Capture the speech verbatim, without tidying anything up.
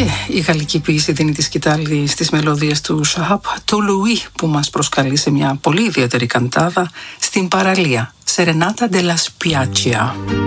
Και η γαλλική ποίηση δίνει τη σκητάλη στις μελωδίες του Σαχάπ του Λουί, που μας προσκαλεί σε μια πολύ ιδιαίτερη καντάδα στην παραλία, Serenata della Spiaggia.